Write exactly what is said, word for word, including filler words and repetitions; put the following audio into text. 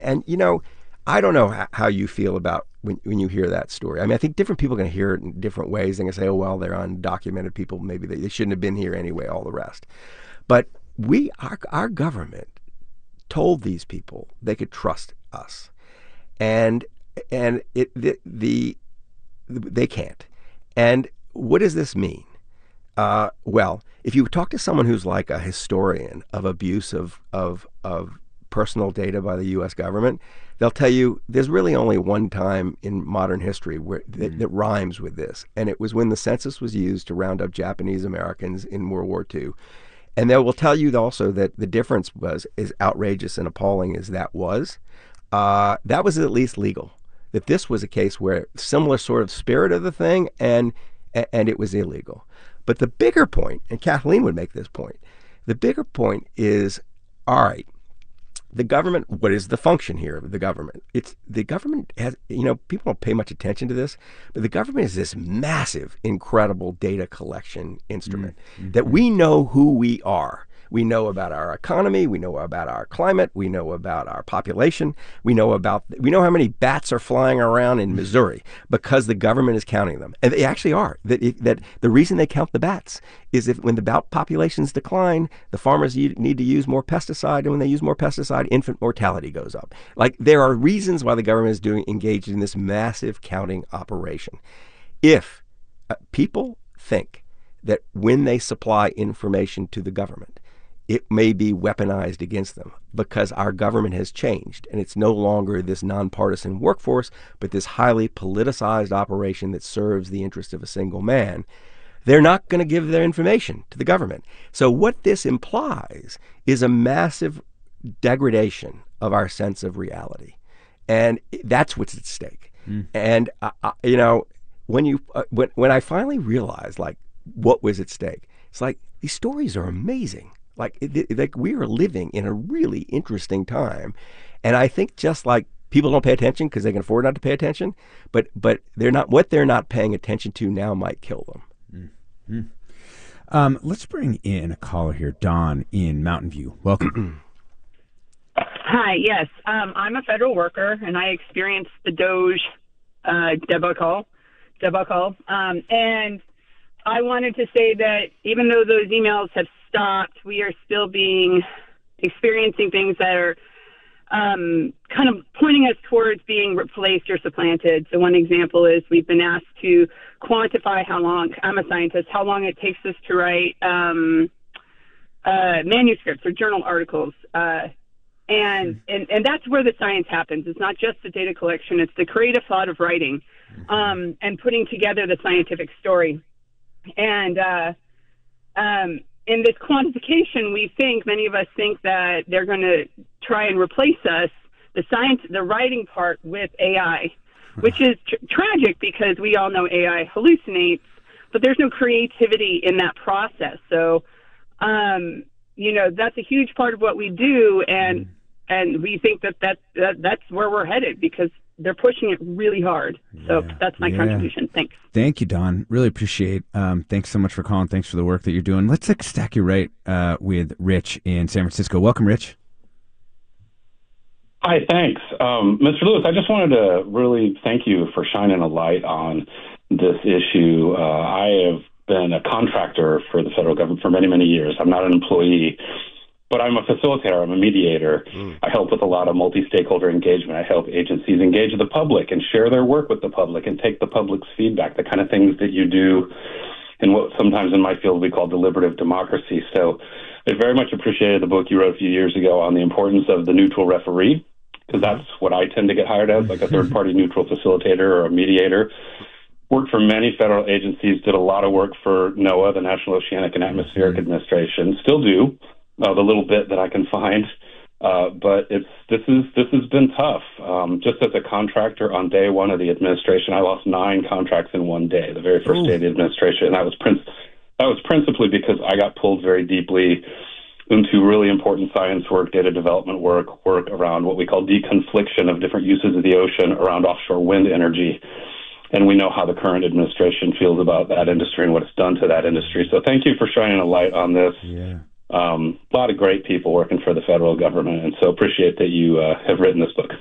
And, you know, I don't know h- how you feel about when, when you hear that story. I mean, I think different people are going to hear it in different ways. They're going to say, oh, well, they're undocumented people. Maybe they, they shouldn't have been here anyway, all the rest. But we, our, our government told these people they could trust us. And, and it, the, the, they can't. And what does this mean? Uh, well, if you talk to someone who's like a historian of abuse of, of, of personal data by the U S government, they'll tell you there's really only one time in modern history where that, that rhymes with this, and it was when the census was used to round up Japanese Americans in World War Two. And they will tell you also that the difference was, as outrageous and appalling as that was, uh, that was at least legal. That this was a case where similar sort of spirit of the thing, and and it was illegal. But the bigger point, and Kathleen would make this point, the bigger point is, all right, the government, what is the function here of the government? It's the government has, you know, people don't pay much attention to this, but the government is this massive, incredible data collection instrument mm-hmm. that we know who we are. We know about our economy. We know about our climate. We know about our population. We know about, we know how many bats are flying around in Missouri because the government is counting them. And they actually are. That, it, that the reason they count the bats is if when the bat populations decline, the farmers need to use more pesticide. And when they use more pesticide, infant mortality goes up. Like, there are reasons why the government is doing engaged in this massive counting operation. If uh, people think that when they supply information to the government, it may be weaponized against them because our government has changed and it's no longer this nonpartisan workforce, but this highly politicized operation that serves the interest of a single man, they're not going to give their information to the government. So what this implies is a massive degradation of our sense of reality. And that's what's at stake. Mm. And, uh, uh, you know, when you uh, when, when I finally realized, like, what was at stake, it's like, these stories are amazing. Like, it, like we are living in a really interesting time. And I think just like people don't pay attention because they can afford not to pay attention, but but they're not, what they're not paying attention to now might kill them. Mm-hmm. Um, let's bring in a caller here, Don in Mountain View. Welcome. Hi, yes. Um, I'm a federal worker, and I experienced the Doge uh, debacle. debacle. Um, and I wanted to say that even though those emails have stopped, we are still being experiencing things that are um, kind of pointing us towards being replaced or supplanted. So one example is we've been asked to quantify how long, I'm a scientist, how long it takes us to write um, uh, manuscripts or journal articles. Uh, and, and, and that's where the science happens. It's not just the data collection, it's the creative thought of writing um, and putting together the scientific story. And uh, um, in this quantification, we think, many of us think that they're going to try and replace us, the science, the writing part, with A I, which is tr- tragic because we all know A I hallucinates, but there's no creativity in that process. So, um, you know, that's a huge part of what we do, and and we think that, that, that that's where we're headed because they're pushing it really hard. So yeah, that's my yeah. contribution. Thanks. Thank you, Don. Really appreciate. Um, thanks so much for calling. Thanks for the work that you're doing. Let's like, stack you right uh, with Rich in San Francisco. Welcome, Rich. Hi, thanks. Um, Mister Lewis, I just wanted to really thank you for shining a light on this issue. Uh, I have been a contractor for the federal government for many, many years. I'm not an employee, but I'm a facilitator. I'm a mediator. Mm. I help with a lot of multi-stakeholder engagement. I help agencies engage the public and share their work with the public and take the public's feedback, the kind of things that you do in what sometimes in my field we call deliberative democracy. So I very much appreciated the book you wrote a few years ago on the importance of the neutral referee, because that's what I tend to get hired as, like a third-party neutral facilitator or a mediator. Worked for many federal agencies, did a lot of work for NOAA, the National Oceanic and Atmospheric mm-hmm. Administration, still do. Uh, the little bit that I can find, uh, but it's this is this has been tough. Um, just as a contractor on day one of the administration, I lost nine contracts in one day. The very first Ooh. day of the administration, and that was princ- that was principally because I got pulled very deeply into really important science work, data development work, work around what we call deconfliction of different uses of the ocean around offshore wind energy. And we know how the current administration feels about that industry and what it's done to that industry. So thank you for shining a light on this. Yeah. Um, a lot of great people working for the federal government, and so appreciate that you uh, have written this book.